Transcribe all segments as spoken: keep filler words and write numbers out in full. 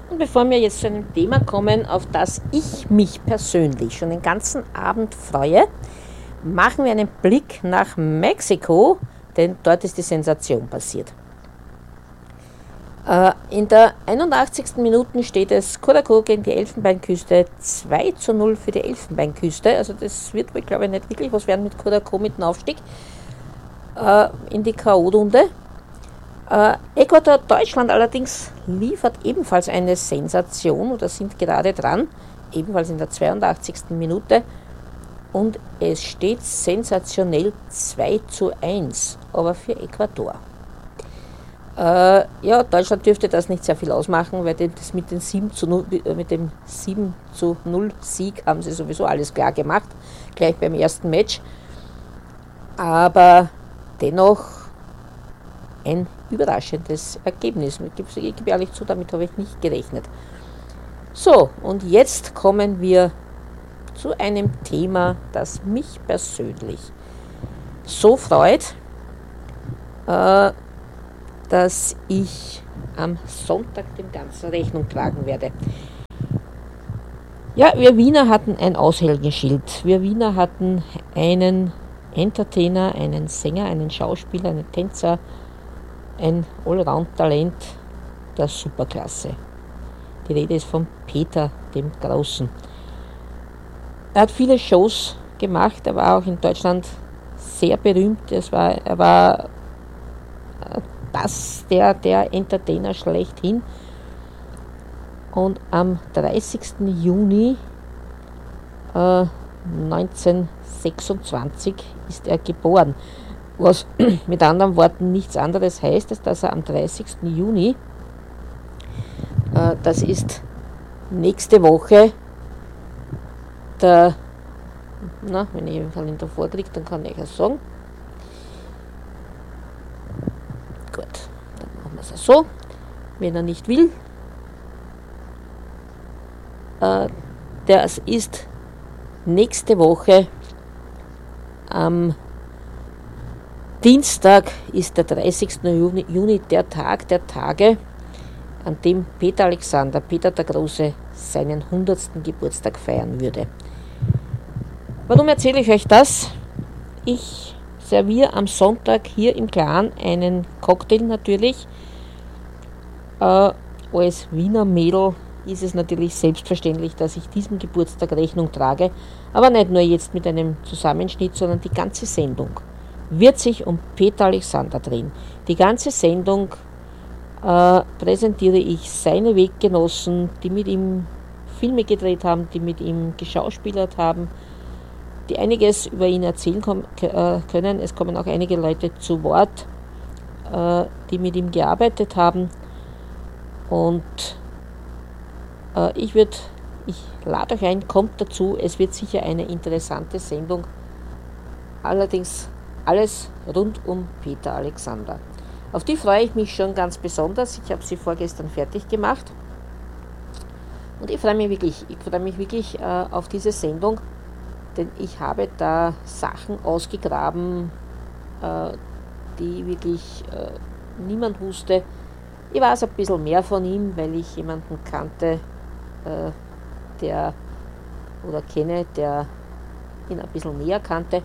Und bevor wir jetzt zu einem Thema kommen, auf das ich mich persönlich schon den ganzen Abend freue, machen wir einen Blick nach Mexiko, denn dort ist die Sensation passiert. Äh, in der einundachtzigsten Minute steht es Curacao gegen die Elfenbeinküste, zwei zu null für die Elfenbeinküste. Also das wird wohl, glaube ich, nicht wirklich was werden mit Curacao mit dem Aufstieg äh, in die K O-Runde. Äh, Ecuador, Deutschland allerdings liefert ebenfalls eine Sensation oder sind gerade dran, ebenfalls in der zweiundachtzigsten Minute. Und es steht sensationell zwei zu eins, aber für Ecuador. Äh, ja, Deutschland dürfte das nicht sehr viel ausmachen, weil das mit, den sieben zu null, mit dem sieben zu null Sieg haben sie sowieso alles klar gemacht, gleich beim ersten Match. Aber dennoch ein überraschendes Ergebnis. Ich gebe ehrlich zu, damit habe ich nicht gerechnet. So, und jetzt kommen wir zu einem Thema, das mich persönlich so freut, äh, dass ich am Sonntag dem Ganzen Rechnung tragen werde. Ja, wir Wiener hatten ein Aushängeschild. Wir Wiener hatten einen Entertainer, einen Sänger, einen Schauspieler, einen Tänzer, ein Allround-Talent der Superklasse. Die Rede ist von Peter dem Großen. Er hat viele Shows gemacht, er war auch in Deutschland sehr berühmt. Es war, er war das, der, der Entertainer schlechthin. Und am dreißigsten Juni äh, neunzehnhundertsechsundzwanzig ist er geboren. Was mit anderen Worten nichts anderes heißt, als dass er am dreißigsten Juni, äh, das ist nächste Woche, der, na, wenn ich den Kalender vorkriege, dann kann ich es sagen. Gut, dann machen wir es so. Wenn er nicht will, äh, das ist nächste Woche am Dienstag ist der dreißigsten Juni der Tag der Tage, an dem Peter Alexander, Peter der Große, seinen hundertsten Geburtstag feiern würde. Warum erzähle ich euch das? Ich serviere am Sonntag hier im Clan einen Cocktail natürlich. Äh, als Wiener Mädel ist es natürlich selbstverständlich, dass ich diesem Geburtstag Rechnung trage, aber nicht nur jetzt mit einem Zusammenschnitt, sondern die ganze Sendung wird sich um Peter Alexander drehen. Die ganze Sendung äh, präsentiere ich seine Weggenossen, die mit ihm Filme gedreht haben, die mit ihm geschauspielert haben, die einiges über ihn erzählen kom- äh, können. Es kommen auch einige Leute zu Wort, äh, die mit ihm gearbeitet haben. Und äh, ich würde, ich lade euch ein, kommt dazu. Es wird sicher eine interessante Sendung. Allerdings alles rund um Peter Alexander. Auf die freue ich mich schon ganz besonders. Ich habe sie vorgestern fertig gemacht. Und ich freue mich wirklich, ich freue mich wirklich äh, auf diese Sendung, denn ich habe da Sachen ausgegraben, äh, die wirklich äh, niemand wusste. Ich weiß ein bisschen mehr von ihm, weil ich jemanden kannte, äh, der oder kenne, der ihn ein bisschen näher kannte.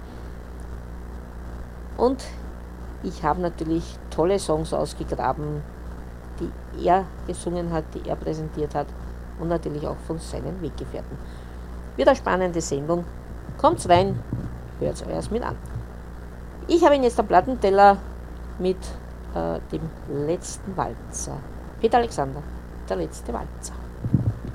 Und ich habe natürlich tolle Songs ausgegraben, die er gesungen hat, die er präsentiert hat und natürlich auch von seinen Weggefährten. Wird eine spannende Sendung. Kommt's rein, hört's euch erst mit an. Ich habe Ihnen jetzt einen Plattenteller mit äh, dem letzten Walzer. Peter Alexander, der letzte Walzer.